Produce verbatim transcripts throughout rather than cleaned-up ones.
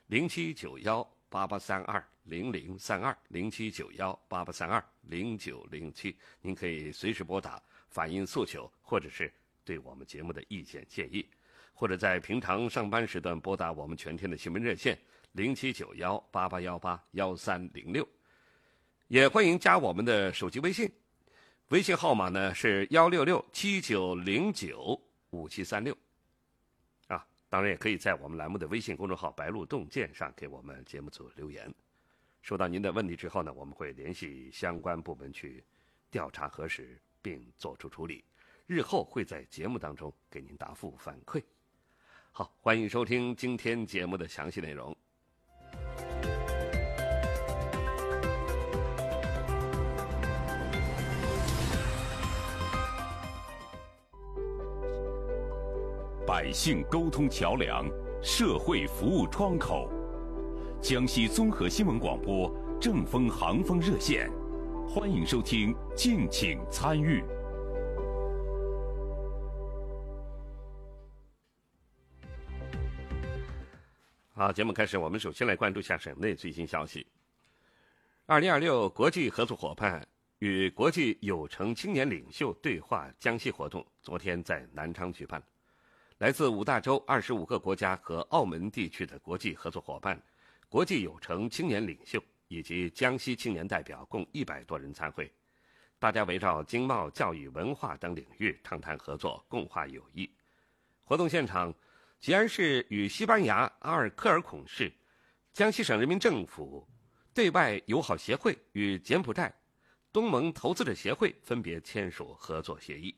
零七九幺八八三二零零三二零七九幺八八三二零九零七，您可以随时拨打反映诉求，或者是对我们节目的意见建议，或者在平常上班时段拨打我们全天的新闻热线零七九幺八八幺八幺三零六，也欢迎加我们的手机微信，微信号码呢是幺六六七九零九五七三六。当然也可以在我们栏目的微信公众号白鹿洞见上给我们节目组留言。收到您的问题之后呢，我们会联系相关部门去调查核实并做出处理，日后会在节目当中给您答复反馈。好，欢迎收听今天节目的详细内容。 百姓沟通桥梁，社会服务窗口，江西综合新闻广播正风航风热线，欢迎收听，敬请参与。 好，节目开始，我们首先来关注一下省内最新消息。二零二六国际合作伙伴与国际有成青年领袖对话江西活动昨天在南昌举办。来自五大洲二十五个国家和澳门地区的国际合作伙伴、国际有成青年领袖以及江西青年代表共一百多人参会，大家围绕经贸、教育、文化等领域畅谈合作，共话友谊。活动现场，吉安市与西班牙阿尔科尔孔市、江西省人民政府对外友好协会与柬埔寨东盟投资者协会分别签署合作协议。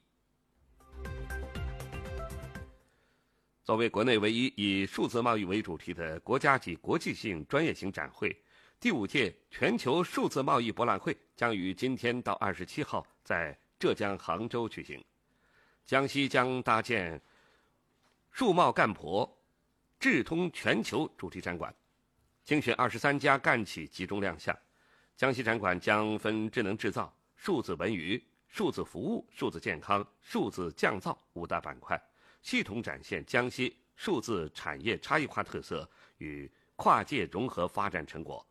作为国内唯一以数字贸易为主题的国家级国际性专业型展会，第五届全球数字贸易博览会将于今天到二十七号在浙江杭州举行。江西将搭建数贸干婆智通全球主题展馆，精选二十三家干企集中亮相。江西展馆将分智能制造、数字文娱、数字服务、数字健康、数字降噪五大板块，系统展现江西数字产业差异化特色与跨界融合发展成果。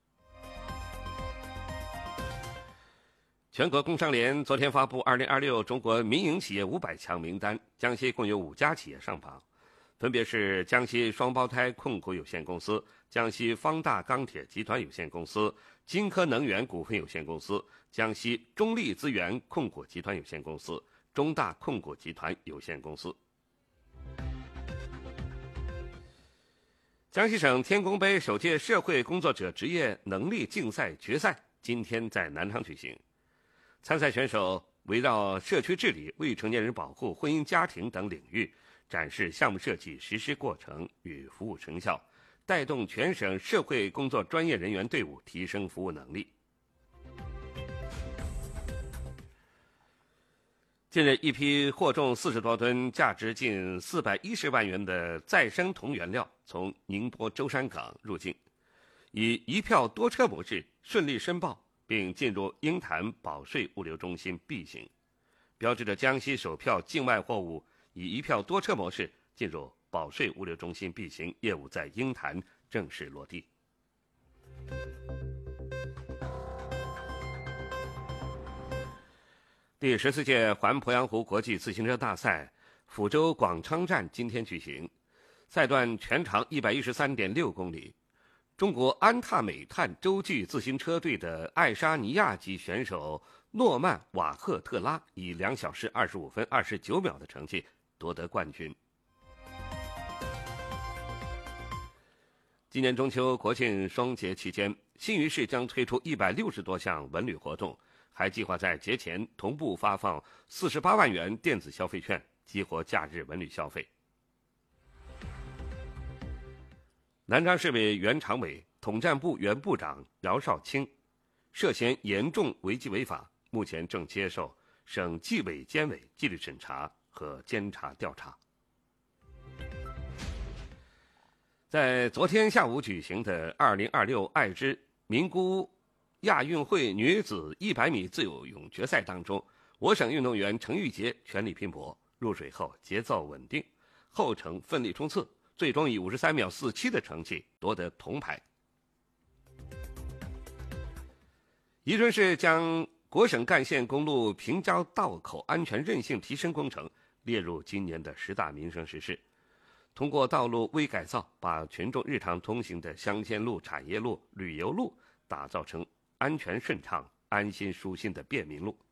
全国工商联昨天发布二零二六中国民营企业五百强名单，江西共有五家企业上榜，分别是江西双胞胎控股有限公司、江西方大钢铁集团有限公司、金科能源股份有限公司、江西中力资源控股集团有限公司、中大控股集团有限公司。江西省天工杯首届社会工作者职业能力竞赛决赛今天在南昌举行，参赛选手围绕社区治理、未成年人保护、婚姻家庭等领域展示项目设计、实施过程与服务成效，带动全省社会工作专业人员队伍提升服务能力。近日，一批货重四十多吨、价值近四百一十万元的再生铜原料从宁波舟山港入境，以一票多车模式顺利申报，并进入鹰潭保税物流中心 B 型，标志着江西首票境外货物以一票多车模式进入保税物流中心 B 型，业务在鹰潭正式落地。第十四届环鄱阳湖国际自行车大赛抚州广昌站今天举行，赛段全长一百一十三点六公里。中国安踏美碳洲际自行车队的爱沙尼亚籍选手诺曼瓦赫特拉以两小时二十五分二十九秒的成绩夺得冠军。今年中秋国庆双节期间，新余市将推出一百六十多项文旅活动，还计划在节前同步发放四十八万元电子消费券，激活假日文旅消费。南昌市委原常委、统战部原部长饶少卿涉嫌严重违纪违法，目前正接受省纪委监委纪律审查和监察调查。在昨天下午举行的二零二六爱知名姑亚运会女子一百米自由泳决赛当中，我省运动员程玉洁全力拼搏，入水后节奏稳定，后程奋力冲刺， 最终以五十三秒四七的成绩夺得铜牌。宜春市将国省干线公路平交道口安全韧性提升工程列入今年的十大民生实事，通过道路微改造，把群众日常通行的乡间路、产业路、旅游路打造成安全顺畅、安心舒心的便民路。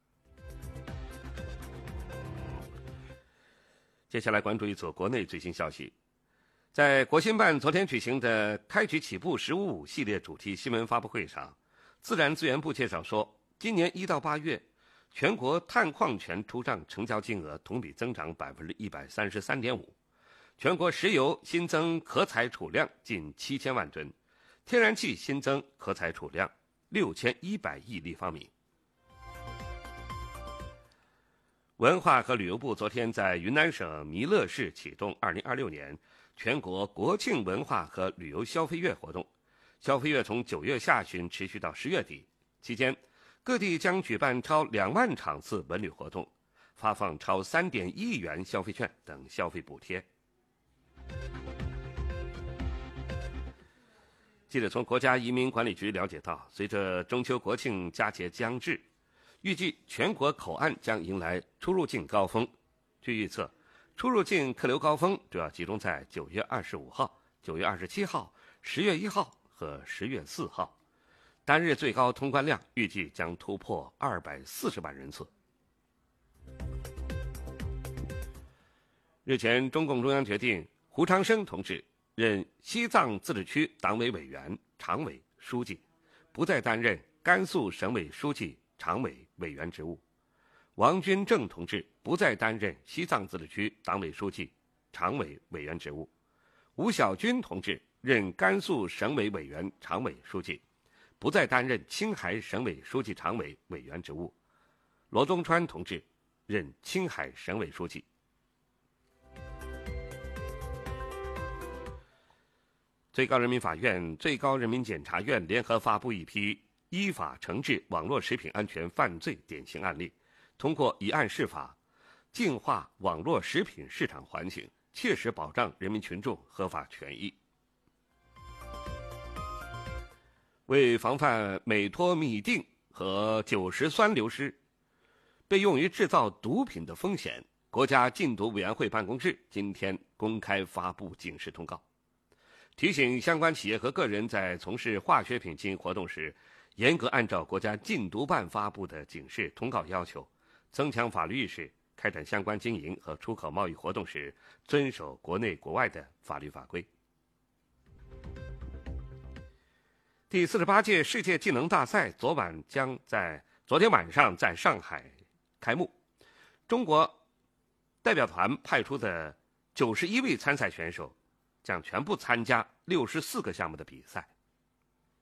接下来关注一组国内最新消息。在国新办昨天举行的开局起步“十五五”系列主题新闻发布会上，自然资源部介绍说，今年一到八月，全国碳矿权出账成交金额同比增长百分之一百三十三点五，全国石油新增可采储量近七千万吨，天然气新增可采储量六千一百亿立方米。文化和旅游部昨天在云南省弥勒市启动二零二六年全国国庆文化和旅游消费月活动，消费月从九月下旬持续到十月底，期间各地将举办超两万场次文旅活动，发放超三点一亿元消费券等消费补贴。记者从国家移民管理局了解到，随着中秋国庆佳节将至，预计全国口岸将迎来出入境高峰。据预测，出入境客流高峰主要集中在九月二十五号、九月二十七号、十月一号和十月四号，单日最高通关量预计将突破二百四十万人次。日前，中共中央决定胡长生同志任西藏自治区党委委员、常委、书记，不再担任甘肃省委书记、常委、委员职务；王军正同志不再担任西藏自治区党委书记、常委、委员职务；吴小军同志任甘肃省委委员、常委、书记，不再担任青海省委书记、常委、委员职务；罗宗川同志任青海省委书记。最高人民法院、最高人民检察院联合发布一批依法惩治网络食品安全犯罪典型案例，通过以案释法，净化网络食品市场环境，切实保障人民群众合法权益。为防范美托米定和酒石酸流失被用于制造毒品的风险，国家禁毒委员会办公室今天公开发布警示通告，提醒相关企业和个人在从事化学品经营活动时，严格按照国家禁毒办发布的警示通告要求，增强法律意识，开展相关经营和出口贸易活动时遵守国内国外的法律法规。第四十八届世界技能大赛昨晚将在昨天晚上在上海开幕，中国代表团派出的九十一位参赛选手将全部参加六十四个项目的比赛。